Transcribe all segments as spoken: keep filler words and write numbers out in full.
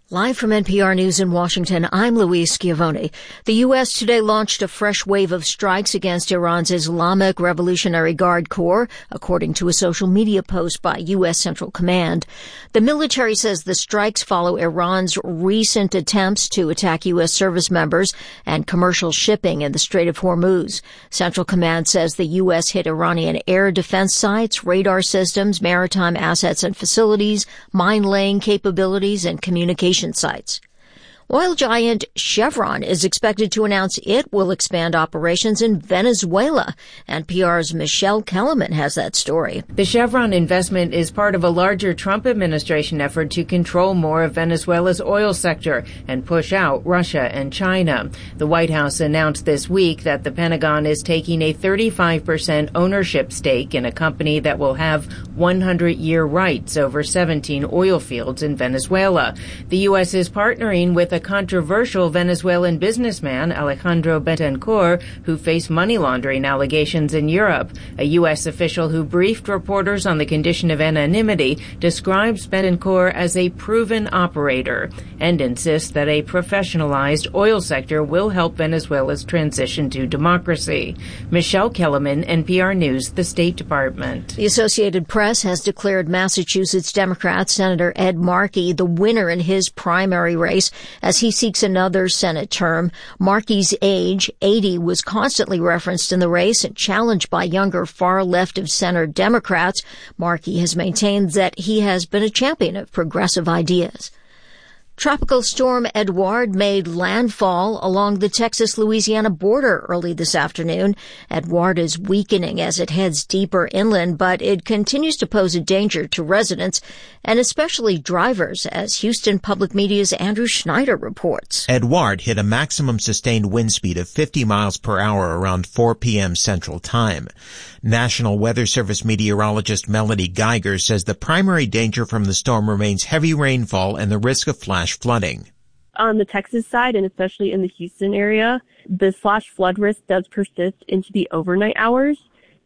Live from N P R News in Washington, I'm Louise Schiavone. The U S today launched a fresh wave of strikes against Iran's Islamic Revolutionary Guard Corps, according to a social media post by U S Central Command. The military says the strikes follow Iran's recent attempts to attack U S service members and commercial shipping in the Strait of Hormuz. Central Command says the U S hit Iranian air defense sites, radar systems, maritime assets and facilities, mine-laying capabilities, and communication sites. Oil giant Chevron is expected to announce it will expand operations in Venezuela. N P R's Michelle Kellerman has that story. The Chevron investment is part of a larger Trump administration effort to control more of Venezuela's oil sector and push out Russia and China. The White House announced this week that the Pentagon is taking a thirty-five percent ownership stake in a company that will have one hundred year rights over seventeen oil fields in Venezuela. The U S is partnering with a controversial Venezuelan businessman, Alejandro Betancourt, who faced money laundering allegations in Europe. A U S official who briefed reporters on the condition of anonymity describes Betancourt as a proven operator and insists that a professionalized oil sector will help Venezuela's transition to democracy. Michelle Kellerman, N P R News, the State Department. The Associated Press has declared Massachusetts Democrat Senator Ed Markey the winner in his primary race as he seeks another Senate term. Markey's age, eighty, was constantly referenced in the race and challenged by younger far-left-of-center Democrats. Markey has maintained that he has been a champion of progressive ideas. Tropical storm Edouard made landfall along the Texas-Louisiana border early this afternoon. Edouard is weakening as it heads deeper inland, but it continues to pose a danger to residents and especially drivers, as Houston Public Media's Andrew Schneider reports. Edouard hit a maximum sustained wind speed of fifty miles per hour around four p.m. Central Time. National Weather Service meteorologist Melody Geiger says the primary danger from the storm remains heavy rainfall and the risk of flash flooding. On the Texas side, and especially in the Houston area, the flash flood risk does persist into the overnight hours.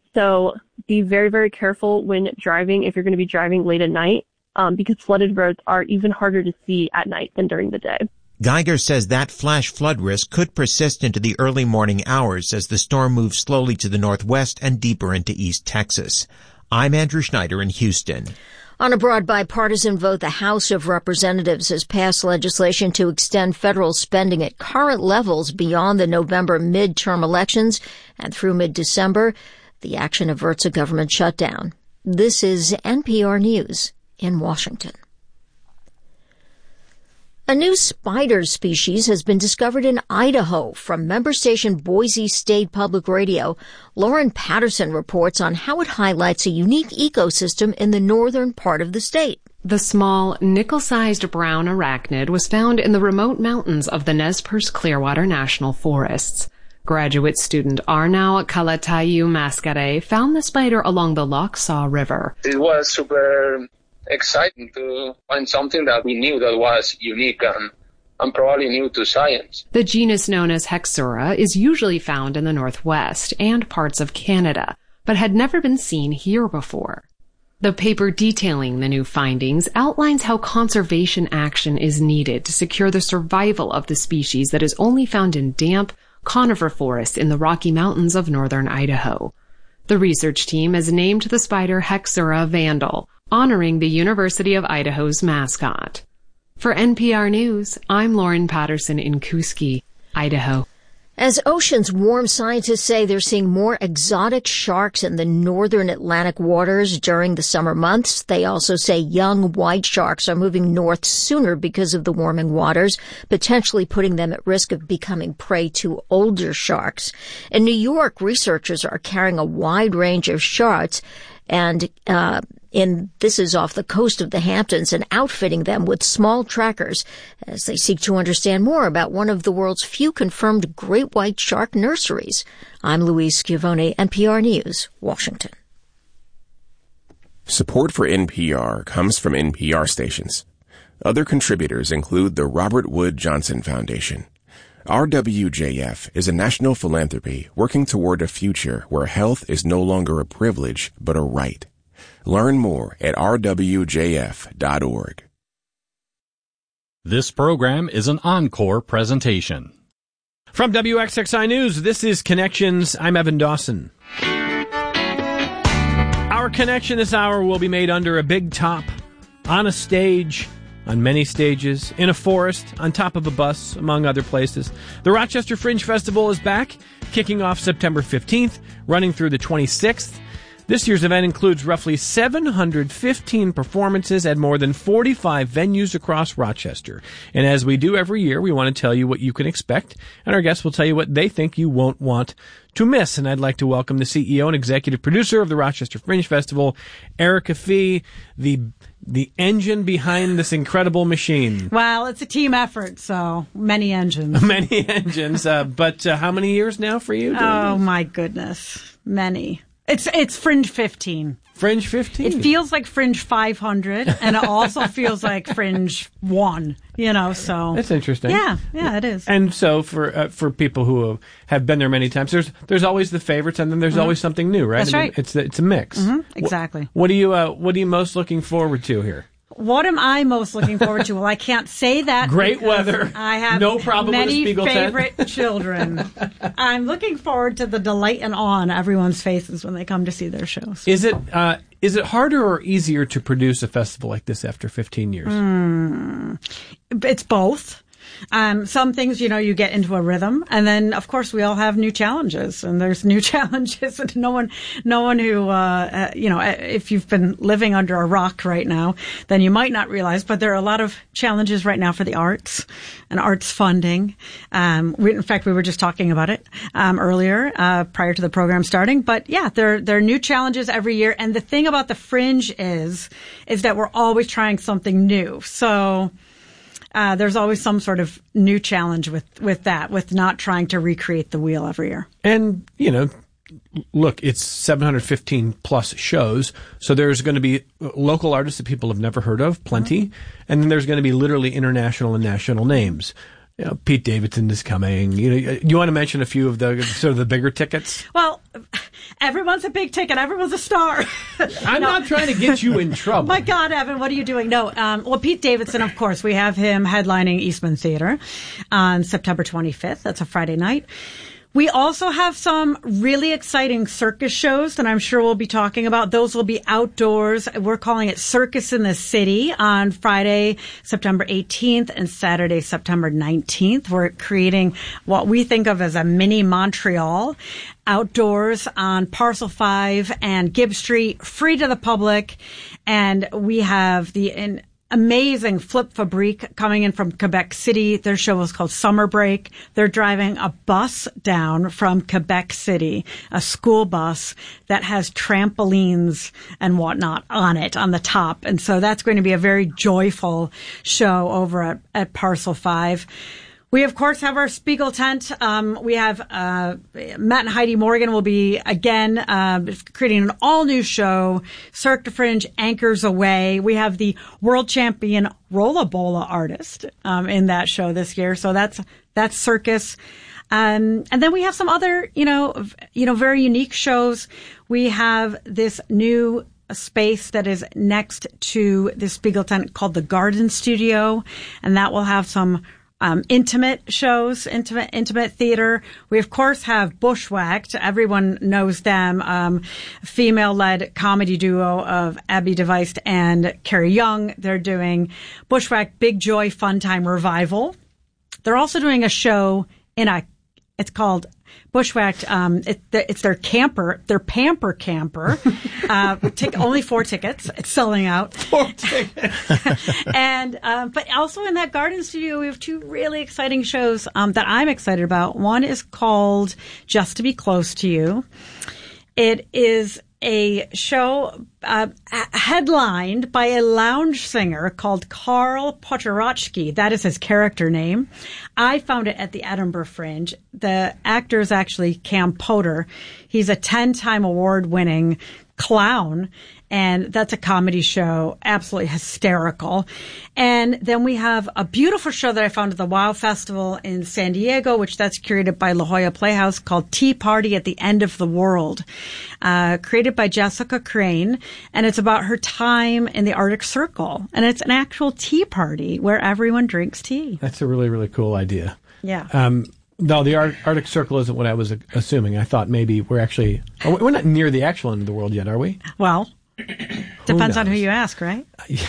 So be very, very careful when driving if you're going to be driving late at night, um, because flooded roads are even harder to see at night than during the day. Geiger says that flash flood risk could persist into the early morning hours as the storm moves slowly to the northwest and deeper into East Texas. I'm Andrew Schneider in Houston. On a broad bipartisan vote, the House of Representatives has passed legislation to extend federal spending at current levels beyond the November midterm elections and through mid-December. The action averts a government shutdown. This is N P R News in Washington. A new spider species has been discovered in Idaho from member station Boise State Public Radio. Lauren Patterson reports on how it highlights a unique ecosystem in the northern part of the state. The small, nickel-sized brown arachnid was found in the remote mountains of the Nez Perce Clearwater National Forests. Graduate student Arnau Kalatayu Mascare found the spider along the Lochsaw River. It was super exciting to find something that we knew that was unique and, and probably new to science. The genus known as Hexura is usually found in the Northwest and parts of Canada, but had never been seen here before. The paper detailing the new findings outlines how conservation action is needed to secure the survival of the species that is only found in damp conifer forests in the Rocky Mountains of northern Idaho. The research team has named the spider Hexura vandal, honoring the University of Idaho's mascot. For N P R News, I'm Lauren Patterson in Kuski, Idaho. As oceans warm, scientists say they're seeing more exotic sharks in the northern Atlantic waters during the summer months. They also say young white sharks are moving north sooner because of the warming waters, potentially putting them at risk of becoming prey to older sharks. In New York, researchers are carrying a wide range of sharks and uh in this is off the coast of the Hamptons, and outfitting them with small trackers as they seek to understand more about one of the world's few confirmed great white shark nurseries. I'm Louise Schiavone, N P R News, Washington. Support for N P R comes from N P R stations. Other contributors include the Robert Wood Johnson Foundation. R W J F is a national philanthropy working toward a future where health is no longer a privilege but a right. Learn more at r w j f dot org. This program is an encore presentation. From W X X I News, this is Connections. I'm Evan Dawson. Our connection this hour will be made under a big top, on a stage, on many stages, in a forest, on top of a bus, among other places. The Rochester Fringe Festival is back, kicking off September fifteenth, running through the twenty-sixth. This year's event includes roughly seven hundred fifteen performances at more than forty-five venues across Rochester. And as we do every year, we want to tell you what you can expect, and our guests will tell you what they think you won't want to miss. And I'd like to welcome the C E O and executive producer of the Rochester Fringe Festival, Erica Fee, the the engine behind this incredible machine. Well, it's a team effort, so many engines. Many engines. Uh, but uh, how many years now for you? Oh, this? My goodness. Many. It's it's Fringe fifteen. Fringe fifteen? It feels like Fringe five hundred, and it also feels like Fringe one, you know, so. That's interesting. Yeah, yeah, it is. And so for uh, for people who have been there many times, there's there's always the favorites, and then there's mm-hmm. always something new, right? That's I mean, right. It's, it's a mix. Mm-hmm. Exactly. What, what, are you, uh, what are you most looking forward to here? What am I most looking forward to? Well, I can't say that. Great weather. I have no problem many with a Spiegel favorite tent. children. I'm looking forward to the delight and awe on everyone's faces when they come to see their shows. Is it uh, is it harder or easier to produce a festival like this after fifteen years? Mm, it's both. Um, some things, you know, you get into a rhythm, and then, of course, we all have new challenges, and there's new challenges, and no one, no one who, uh, uh, you know, if you've been living under a rock right now, then you might not realize, but there are a lot of challenges right now for the arts and arts funding. Um, we, in fact, we were just talking about it, um, earlier, uh, prior to the program starting, but yeah, there, there are new challenges every year, and the thing about the Fringe is, is that we're always trying something new, so, Uh, there's always some sort of new challenge with, with that, with not trying to recreate the wheel every year. And, you know, look, it's seven hundred fifteen plus shows, so there's going to be local artists that people have never heard of, plenty, mm-hmm. and then there's going to be literally international and national names. You know, Pete Davidson is coming. You know, you want to mention a few of the sort of the bigger tickets? Well, everyone's a big ticket. Everyone's a star. I'm no. not trying to get you in trouble. My God, Evan, what are you doing? No, um, well, Pete Davidson, of course, we have him headlining Eastman Theater on September twenty-fifth. That's a Friday night. We also have some really exciting circus shows that I'm sure we'll be talking about. Those will be outdoors. We're calling it Circus in the City on Friday, September eighteenth and Saturday, September nineteenth. We're creating what we think of as a mini Montreal outdoors on Parcel five and Gibb Street, free to the public. And we have the in, amazing Flip Fabrique coming in from Quebec City. Their show is called Summer Break. They're driving a bus down from Quebec City, a school bus that has trampolines and whatnot on it, on the top. And so that's going to be a very joyful show over at, at Parcel five. We, of course, have our Spiegel tent. Um, we have uh Matt and Heidi Morgan will be, again, uh, creating an all-new show, Cirque du Fringe Anchors Away. We have the world champion Rollabola artist um, in that show this year. So that's that's circus. Um, and then we have some other, you know, you know, very unique shows. We have this new space that is next to the Spiegel tent called the Garden Studio, and that will have some Um, intimate shows, intimate, intimate theater. We, of course, have Bushwhacked. Everyone knows them. Um, female-led comedy duo of Abby DeVeist and Carrie Young. They're doing Bushwhacked Big Joy Fun Time Revival. They're also doing a show in a, it's called Bushwhacked. Um, it, it's their camper, their pamper camper. uh, t- only four tickets. It's selling out. Four tickets. and, uh, but also in that Garden Studio, we have two really exciting shows, um, that I'm excited about. One is called Just to Be Close to You. It is a show uh, headlined by a lounge singer called Carl Pochorochki. That is his character name. I found it at the Edinburgh Fringe. The actor is actually Cam Potter. He's a ten-time award-winning clown, And that's a comedy show, absolutely hysterical. And then we have a beautiful show that I found at the WOW Festival in San Diego, which that's curated by La Jolla Playhouse, called Tea Party at the End of the World, uh, created by Jessica Crane. And it's about her time in the Arctic Circle. And it's an actual tea party where everyone drinks tea. That's a really, really cool idea. Yeah. Um, no, the Ar- Arctic Circle isn't what I was assuming. I thought maybe we're actually, oh, we're not near the actual end of the world yet, are we? Well, depends on who you ask, right?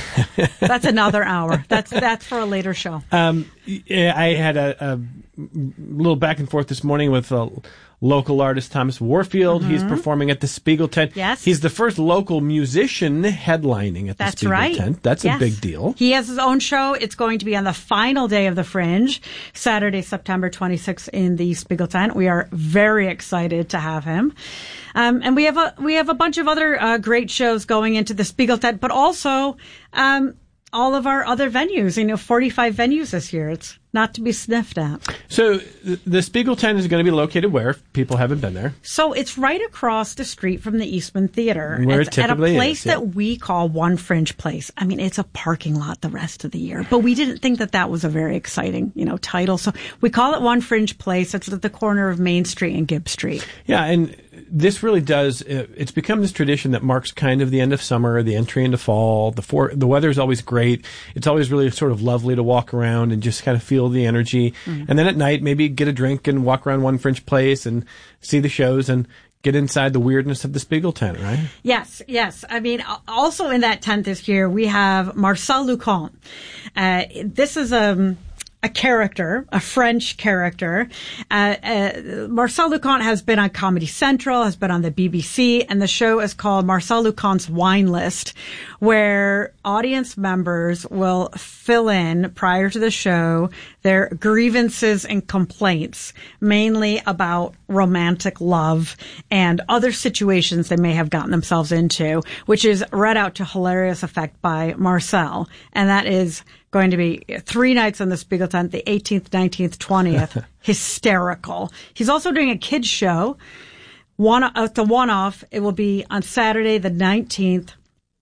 That's another hour. That's that's for a later show. Um, yeah, I had a, a little back and forth this morning with a local artist, Thomas Warfield. Mm-hmm. He's performing at the Spiegel Tent. Yes. He's the first local musician headlining at the That's Spiegel right. Tent. That's yes. a big deal. He has his own show. It's going to be on the final day of the Fringe, Saturday, September twenty-sixth in the Spiegel Tent. We are very excited to have him. Um, and we have a, we have a bunch of other uh, great shows going into the Spiegel Tent, but also, um, all of our other venues, you know, forty-five venues this year. It's not to be sniffed at. So the Spiegel Tent is going to be located where, if people haven't been there? So it's right across the street from the Eastman Theater. Where it's it typically at a place is, yeah. that we call One Fringe Place. I mean, it's a parking lot the rest of the year, but we didn't think that that was a very exciting, you know, title. So we call it One Fringe Place. It's at the corner of Main Street and Gibb Street. Yeah, and this really does, it's become this tradition that marks kind of the end of summer, the entry into fall. The for, the weather is always great. It's always really sort of lovely to walk around and just kind of feel the energy. Mm-hmm. And then at night, maybe get a drink and walk around One Fringe Place and see the shows and get inside the weirdness of the Spiegel Tent, right? Yes, yes. I mean, also in that tent this year, we have Marcel Lucon. Uh, this is a... a character, a French character. Uh, uh, Marcel Lucon has been on Comedy Central, has been on the B B C, and the show is called Marcel Lucon's Wine List, where audience members will fill in prior to the show their grievances and complaints, mainly about romantic love and other situations they may have gotten themselves into, which is read out to hilarious effect by Marcel. And that is going to be three nights on the Spiegel Tent, the eighteenth, nineteenth, twentieth. Hysterical. He's also doing a kids show. One, uh, the one-off, it will be on Saturday, the nineteenth.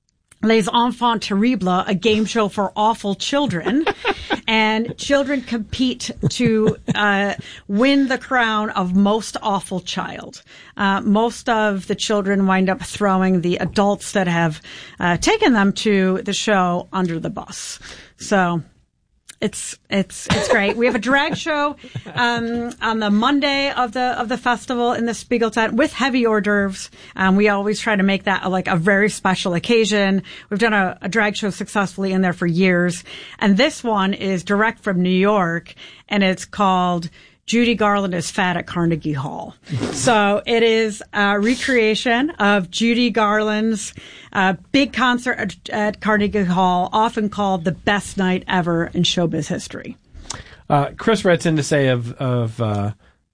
Les Enfants Terribles, a game show for awful children. And children compete to uh win the crown of most awful child. Uh most of the children wind up throwing the adults that have uh taken them to the show under the bus. So It's it's it's great. We have a drag show um, on the Monday of the of the festival in the Spiegel Tent with heavy hors d'oeuvres. Um, we always try to make that a, like a very special occasion. We've done a, a drag show successfully in there for years, and this one is direct from New York, and it's called Judy Garland is Fat at Carnegie Hall. So it is a recreation of Judy Garland's uh, big concert at, at Carnegie Hall, often called the best night ever in showbiz history. Uh, Chris writes in to say of of uh,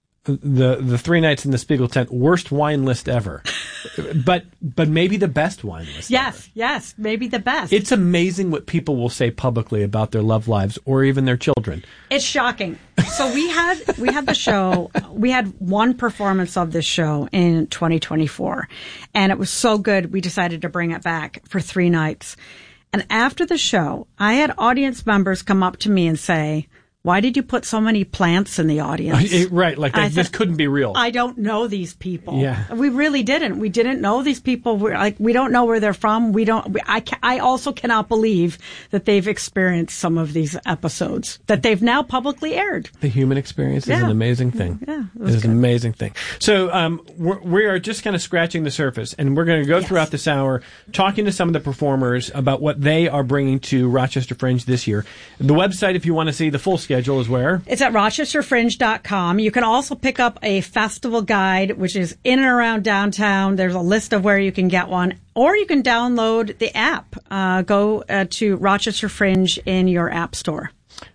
the the three nights in the Spiegel Tent, worst wine list ever, but but maybe the best wine list. Yes, ever. yes, maybe the best. It's amazing what people will say publicly about their love lives or even their children. It's shocking. So we had we had the show. We had one performance of this show in twenty twenty-four, and it was so good we decided to bring it back for three nights. And after the show, I had audience members come up to me and say, "Why did you put so many plants in the audience?" Right, like that, this said, couldn't be real. I don't know these people. Yeah. We really didn't. We didn't know these people. We're like, we don't know where they're from. We don't. We, I ca- I also cannot believe that they've experienced some of these episodes that they've now publicly aired. The human experience yeah. is an amazing thing. Yeah, it is good. an amazing thing. So um, we're, we are just kind of scratching the surface, and we're going to go yes. throughout this hour talking to some of the performers about what they are bringing to Rochester Fringe this year. The website, if you want to see the full schedule, is where? It's at rochester fringe dot com. You can also pick up a festival guide, which is in and around downtown. There's a list of where you can get one, or you can download the app. Uh, go uh, to Rochester Fringe in your app store.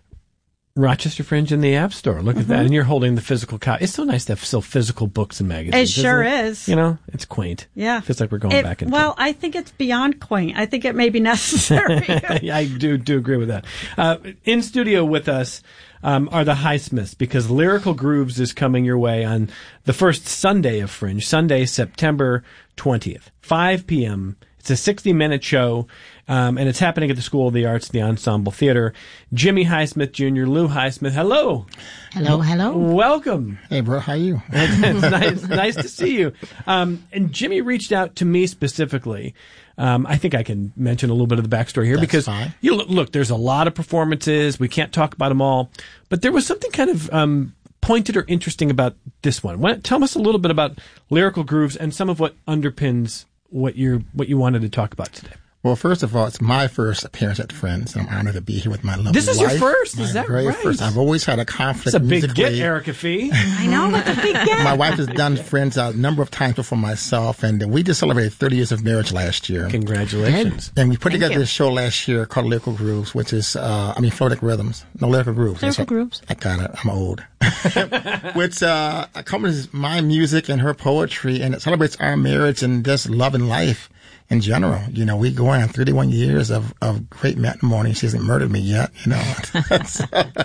Rochester Fringe in the App Store. Look mm-hmm. at that. And you're holding the physical copy. It's so nice to have still physical books and magazines. It sure it? is. You know, it's quaint. Yeah. It feels like we're going it, back in Well, time. I think it's beyond quaint. I think it may be necessary. I do, do agree with that. Uh, in studio with us um, are the Highsmiths, because Lyrical Grooves is coming your way on the first Sunday of Fringe, Sunday, September twentieth, five p.m. It's a sixty-minute show, um, and it's happening at the School of the Arts, the Ensemble Theater. Jimmy Highsmith Junior, Lou Highsmith, hello. Hello, hello. Welcome. Hey, bro, how are you? It's nice, nice to see you. Um, and Jimmy reached out to me specifically. Um, I think I can mention a little bit of the backstory here. That's because fine. You look, look, there's a lot of performances. We can't talk about them all, but there was something kind of um, pointed or interesting about this one. Why, tell us a little bit about Lyrical Grooves and some of what underpins what you what you wanted to talk about today. Well, first of all, it's my first appearance at Friends. I'm honored to be here with my lovely wife. This is your first? Is that very right? First. I've always had a conflict It's a big musically. get, Erica Fee. I know, it's a big get. My wife has done Friends a number of times before myself, and we just celebrated thirty years of marriage last year. Congratulations. And we put Thank together you. this show last year called Lyrical Grooves, which is, uh, I mean, Floatic Rhythms. No, Lyrical Grooves. Lyrical That's- Grooves. I got it. I'm old. Which uh, accompanies my music and her poetry, and it celebrates our marriage and just love and life in general. You know, we go on thirty-one years of, of great matrimony. She hasn't murdered me yet, you know. So,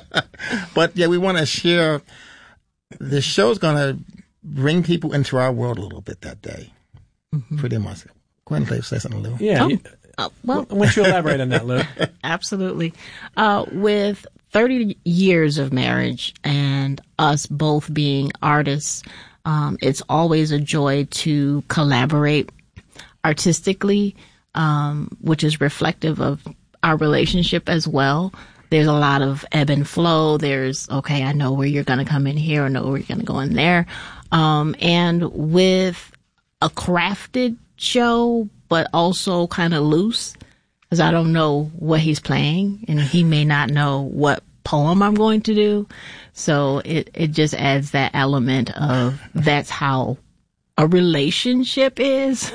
but yeah, we want to share. The show's going to bring people into our world a little bit that day. Mm-hmm. Pretty much. Go ahead and say something, Lou. Yeah. Oh, you- uh, well, why don't you elaborate on that, Lou? absolutely. Uh, with thirty years of marriage and us both being artists, um, it's always a joy to collaborate artistically, um, which is reflective of our relationship as well. There's a lot of ebb and flow. There's, okay, I know where you're going to come in here. I know where you're going to go in there. Um, and with a crafted show, but also kind of loose, because I don't know what he's playing and he may not know what poem I'm going to do. So it, it just adds that element of that's how a relationship is.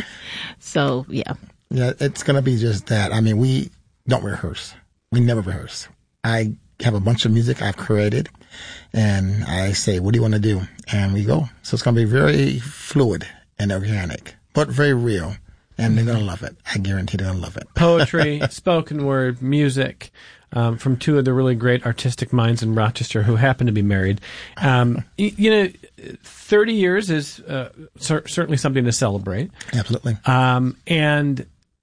So, yeah. Yeah, it's going to be just that. I mean, we don't rehearse. We never rehearse. I have a bunch of music I've created, and I say, what do you want to do? And we go. So it's going to be very fluid and organic, but very real. And they're going to love it. I guarantee they're going to love it. Poetry, spoken word, music, um, from two of the really great artistic minds in Rochester who happen to be married. Um, y- you know, thirty years is uh, cer- certainly something to celebrate. Absolutely. Um, and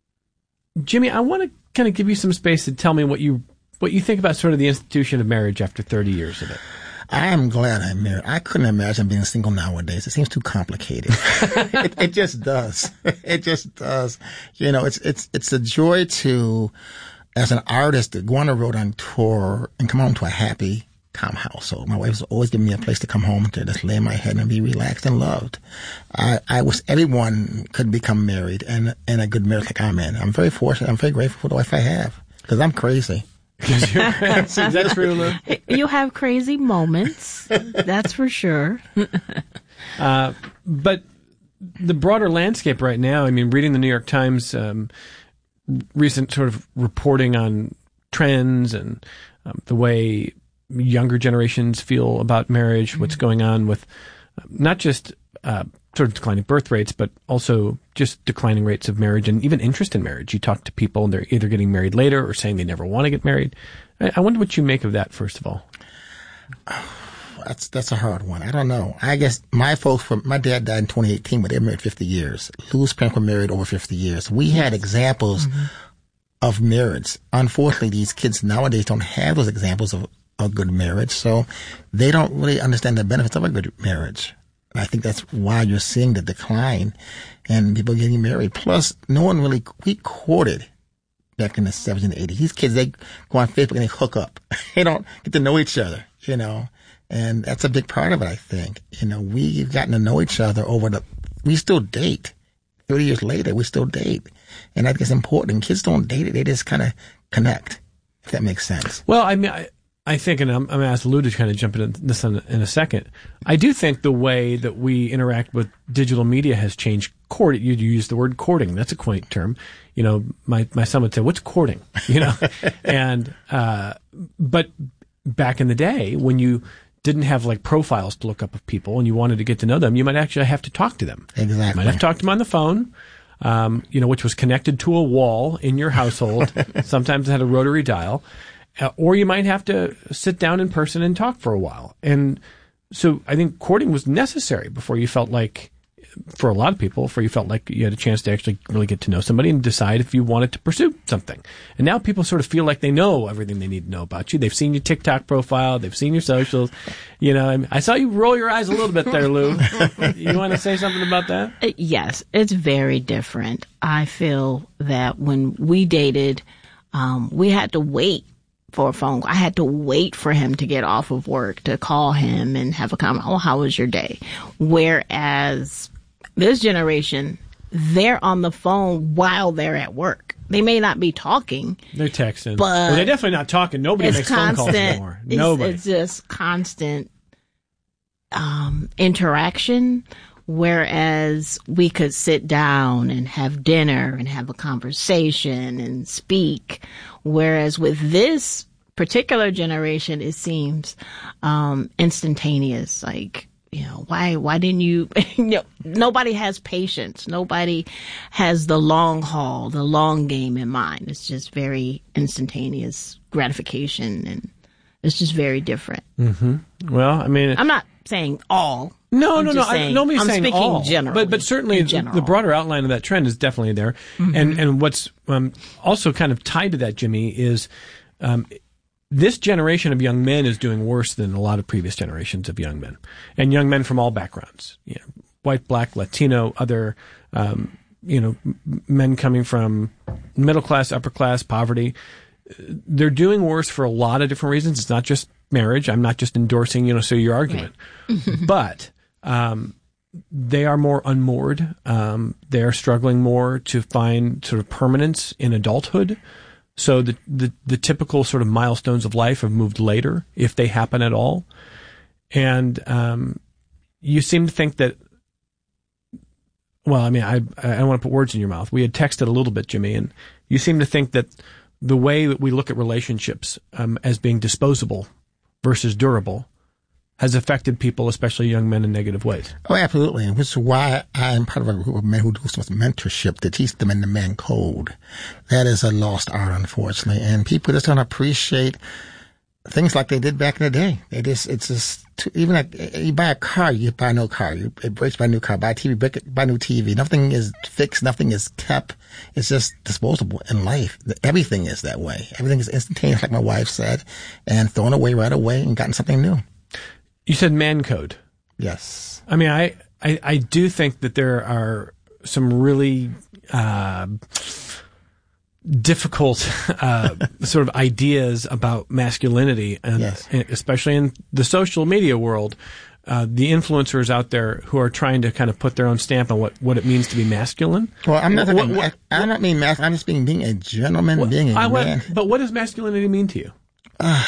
Jimmy, I want to kind of give you some space to tell me what you what you think about sort of the institution of marriage after thirty years of it. I'm glad I'm married. I couldn't imagine being single nowadays. It seems too complicated. it, it just does. It just does. You know, it's it's it's a joy to, as an artist, to go on the road on tour and come home to a happy, calm household. My wife's always giving me a place to come home to just lay my head and be relaxed and loved. I, I wish everyone could become married and in a good marriage like I'm in. I'm very fortunate. I'm very grateful for the wife I have because I'm crazy. Is that true, Lou? You have crazy moments. That's for sure. uh, but the broader landscape right now, I mean, reading the New York Times um, recent sort of reporting on trends and um, the way younger generations feel about marriage, mm-hmm. what's going on with uh, not just uh, sort of declining birth rates, but also just declining rates of marriage and even interest in marriage. You talk to people and they're either getting married later or saying they never want to get married. I, I wonder what you make of that, first of all. Oh, that's that's a hard one. I don't know. I guess my folks, were, my dad died in twenty eighteen, but they were married fifty years. Lou's parents were married over fifty years. We had examples mm-hmm. of marriage. Unfortunately, these kids nowadays don't have those examples of a good marriage, so they don't really understand the benefits of a good marriage. And I think that's why you're seeing the decline and people getting married. Plus, no one really, we courted back in the seventies and eighties. These kids, they go on Facebook and they hook up. They don't get to know each other, you know, and that's a big part of it, I think. You know, we've gotten to know each other over the, we still date. thirty years later, we still date. And I think it's important. Kids don't date it. They just kind of connect, if that makes sense. Well, I mean, I, I think, and I'm, I'm going to ask Lou to kind of jump into this in, in a second. I do think the way that we interact with digital media has changed. Court, you, you use the word courting. That's a quaint term. You know, my, my son would say, what's courting? You know, and, uh, but back in the day when you didn't have like profiles to look up of people and you wanted to get to know them, you might actually have to talk to them. Exactly. You might have to talk to them on the phone. Um, you know, which was connected to a wall in your household. Sometimes it had a rotary dial. Uh, or you might have to sit down in person and talk for a while. And so I think courting was necessary before you felt like for a lot of people, for you felt like you had a chance to actually really get to know somebody and decide if you wanted to pursue something. And now people sort of feel like they know everything they need to know about you. They've seen your TikTok profile. They've seen your socials. You know, I, mean, I saw you roll your eyes a little bit there, Lou. You want to say something about that? Yes, it's very different. I feel that when we dated, um, we had to wait for a phone call. I had to wait for him to get off of work to call him and have a comment. Oh, how was your day? Whereas this generation, they're on the phone while they're at work. They may not be talking. They're texting. But well, they're definitely not talking. Nobody makes constant, phone calls anymore. Nobody. It's, it's just constant um, interaction. Whereas we could sit down and have dinner and have a conversation and speak. Whereas with this particular generation, it seems um, instantaneous. Like, you know, why why didn't you, you know, nobody has patience. Nobody has the long haul, the long game in mind. It's just very instantaneous gratification, and it's just very different. Mm-hmm. Well, I mean, I'm not saying all. No, I'm no, no. saying, I, nobody's I'm saying speaking all. Generally, but but certainly the broader outline of that trend is definitely there. Mm-hmm. And and what's um, also kind of tied to that, Jimmy, is um, this generation of young men is doing worse than a lot of previous generations of young men, and young men from all backgrounds, you know, white, black, Latino, other, um, you know, men coming from middle class, upper class, poverty. They're doing worse for a lot of different reasons. It's not just marriage. I'm not just endorsing, you know, so your argument, right. But um, they are more unmoored. Um, they are struggling more to find sort of permanence in adulthood. So the, the the typical sort of milestones of life have moved later, if they happen at all. And um, you seem to think that. Well, I mean, I I don't want to put words in your mouth. We had texted a little bit, Jimmy, and you seem to think that the way that we look at relationships um, as being disposable versus durable has affected people, especially young men, in negative ways. Oh, absolutely. Which is why I'm part of a group of men who do some mentorship to teach them in the man code. That is a lost art, unfortunately. And people just don't appreciate things like they did back in the day. They just, it's just, too, even like, you buy a car, you buy no car. You it breaks, buy a new car. Buy a T V, break it, buy a new T V. Nothing is fixed. Nothing is kept. It's just disposable in life. Everything is that way. Everything is instantaneous, like my wife said, and thrown away right away and gotten something new. You said man code. Yes. I mean, I, I, I do think that there are some really uh, difficult uh, sort of ideas about masculinity, and yes. especially in the social media world. Uh, the influencers out there who are trying to kind of put their own stamp on what, what it means to be masculine. Well, I'm not. What, being, what, I, I'm not being masculine. I'm just being being a gentleman, what, being a I, man. What, but what does masculinity mean to you? Uh,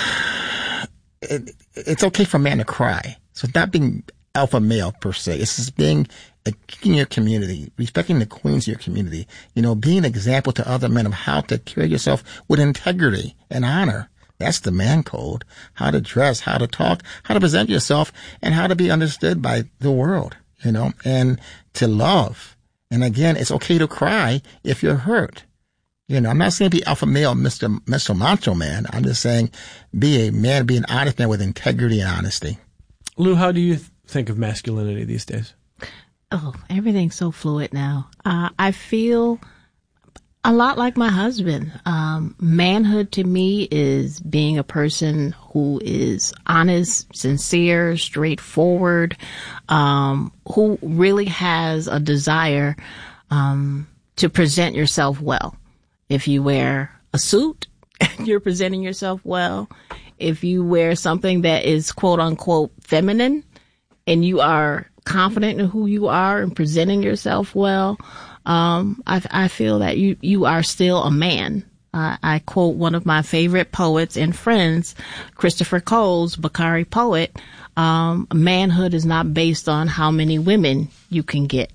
it, it's okay for a man to cry. So it's not being alpha male per se. It's just being a king in your community, respecting the queens of your community. You know, being an example to other men of how to carry yourself with integrity and honor. That's the man code. How to dress, how to talk, how to present yourself, and how to be understood by the world, you know, and to love. And again, it's okay to cry if you're hurt. You know, I'm not saying be alpha male, Mister Mister Macho Man. I'm just saying be a man, be an honest man with integrity and honesty. Lou, how do you th- think of masculinity these days? Oh, everything's so fluid now. Uh, I feel a lot like my husband. Um, manhood to me is being a person who is honest, sincere, straightforward, um, who really has a desire um, to present yourself well. If you wear a suit, you're presenting yourself well. If you wear something that is quote unquote feminine and you are confident in who you are and presenting yourself well, um, I, I feel that you, you are still a man. Uh, I quote one of my favorite poets and friends, Christopher Cole's Bakari Poet. Um, manhood is not based on how many women you can get.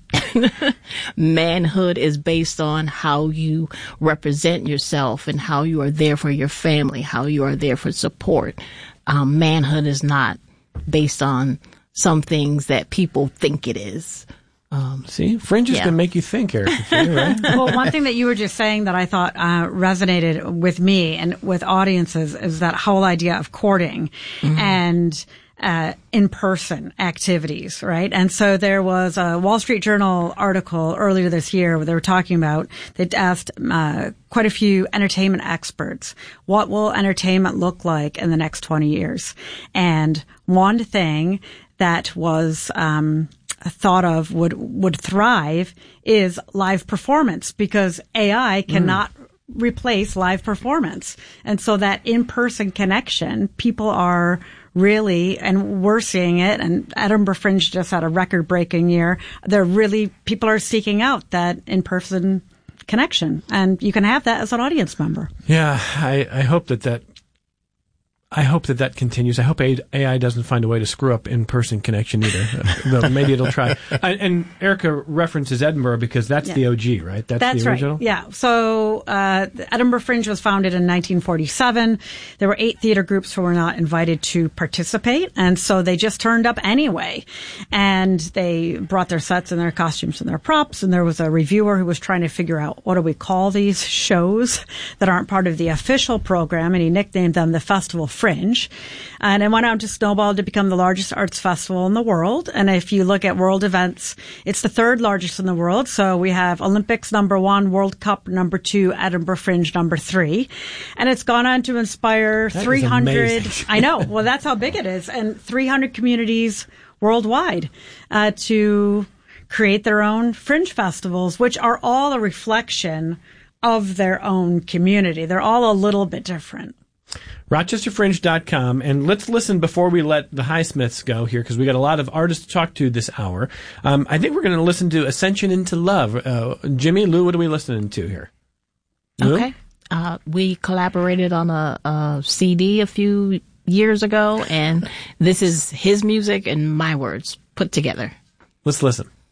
Manhood is based on how you represent yourself and how you are there for your family, how you are there for support. Um, manhood is not based on some things that people think it is. Um, See, fringe is yeah. going to make you think, Eric. Right? Well, one thing that you were just saying that I thought uh, resonated with me and with audiences is that whole idea of courting. Mm-hmm. And uh, in-person activities, right? And so there was a Wall Street Journal article earlier this year where they were talking about, they'd asked uh, quite a few entertainment experts, what will entertainment look like in the next twenty years? And one thing that was um, thought of would would thrive is live performance, because A I cannot mm. replace live performance. And so that in-person connection, people are really, and we're seeing it, and Edinburgh Fringe just had a record-breaking year. They're really, people are seeking out that in-person connection, and you can have that as an audience member. Yeah, I, I hope that that I hope that that continues. I hope A I doesn't find a way to screw up in-person connection either. Though maybe it'll try. And, and Erica references Edinburgh because that's yeah. the O G, right? That's, that's the original? Right. Yeah. So uh, the Edinburgh Fringe was founded in nineteen forty-seven. There were eight theater groups who were not invited to participate, and so they just turned up anyway. And they brought their sets and their costumes and their props, and there was a reviewer who was trying to figure out, what do we call these shows that aren't part of the official program, and he nicknamed them the Festival Fringe. And it went on to snowball to become the largest arts festival in the world. And if you look at world events, it's the third largest in the world. So we have Olympics number one, World Cup number two, Edinburgh Fringe number three. And it's gone on to inspire that three hundred. I know. Well, that's how big it is. And three hundred communities worldwide uh, to create their own fringe festivals, which are all a reflection of their own community. They're all a little bit different. Rochester Fringe dot com, and let's listen before we let the Highsmiths go here, because we got a lot of artists to talk to this hour. Um, I think we're going to listen to Ascension into Love. Uh, Jimmy, Lou, what are we listening to here? Lou? Okay. Uh, we collaborated on a, a C D a few years ago, and this is his music and my words put together. Let's listen.